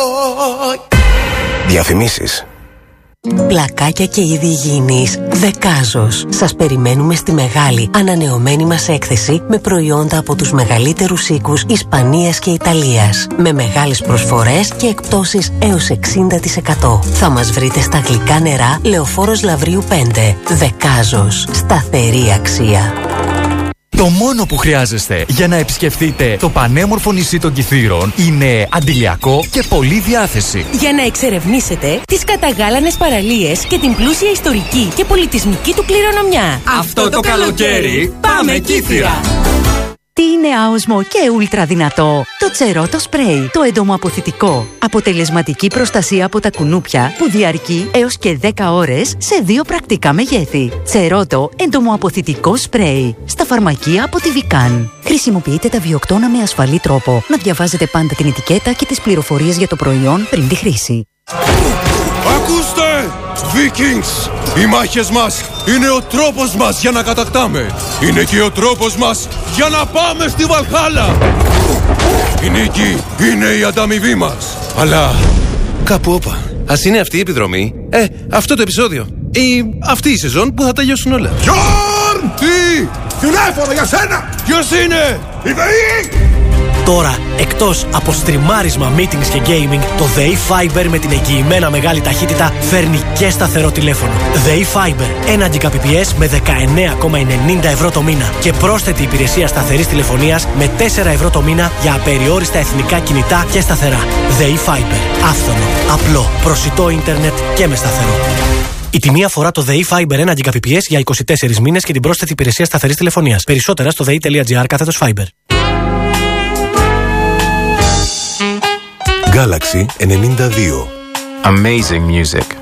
Διαφημίσεις. Πλακάκια και είδη υγιεινής Δεκάζος. Σας περιμένουμε στη μεγάλη ανανεωμένη μας έκθεση με προϊόντα από τους μεγαλύτερους οίκους Ισπανίας και Ιταλίας. Με μεγάλες προσφορές και εκπτώσεις έως 60%. Θα μας βρείτε στα Γλυκά Νερά, Λεωφόρος Λαβρίου 5. Δεκάζος. Σταθερή αξία. Το μόνο που χρειάζεστε για να επισκεφτείτε το πανέμορφο νησί των Κιθήρων είναι αντιλιακό και πολλή διάθεση. Για να εξερευνήσετε τις καταγάλανες παραλίες και την πλούσια ιστορική και πολιτισμική του κληρονομιά. Αυτό το καλοκαίρι πάμε Κύθυρα! Τι είναι άοσμο και ούλτρα δυνατό? Το Τσερότο Σπρέι, το εντομοαποθητικό. Αποτελεσματική προστασία από τα κουνούπια που διαρκεί έως και 10 ώρες σε 2 πρακτικά μεγέθη. Τσερότο εντομοαποθητικό σπρέι. Στα φαρμακεία από τη Βικάν. Χρησιμοποιείτε τα βιοκτώνα με ασφαλή τρόπο. Να διαβάζετε πάντα την ετικέτα και τις πληροφορίες για το προϊόν πριν τη χρήση. Ακούστε! Vikings! Οι μάχες μας είναι ο τρόπος μας για να κατακτάμε. Είναι και ο τρόπος μας για να πάμε στη Βαλχάλα. Η νίκη είναι η ανταμοιβή μας. Αλλά κάπου όπα. Ας είναι αυτή η επιδρομή. Αυτό το επεισόδιο. Ή αυτή η σεζόν που θα τελειώσουν όλα. Γιόρν! Τι! Τηλέφωνο για σένα! Ποιος είναι? Η ΔΕΗ! Τώρα, εκτός από στριμάρισμα, meetings και gaming, το ΔΕΗ Fiber με την εγγυημένα μεγάλη ταχύτητα φέρνει και σταθερό τηλέφωνο. ΔΕΗ Fiber, 1 Gbps με 19,90 ευρώ το μήνα και πρόσθετη υπηρεσία σταθερής τηλεφωνίας με 4 ευρώ το μήνα για απεριόριστα εθνικά κινητά και σταθερά. ΔΕΗ Fiber, άφθονο, απλό, προσιτό ίντερνετ και με σταθερό. Η τιμή αφορά το ΔΕΗ Fiber 1 Gbps για 24 μήνες και την πρόσθετη υπηρεσία σταθερής τηλεφωνίας. Περισσότερα στο dei.gr/Fiber. Galaxy 92. Amazing music.